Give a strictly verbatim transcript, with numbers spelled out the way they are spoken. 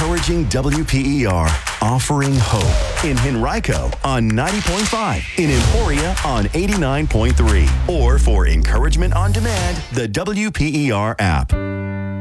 Encouraging W P E R, offering hope in Henrico on ninety point five, in Emporia on eighty-nine point three, or for encouragement on demand, the W P E R app.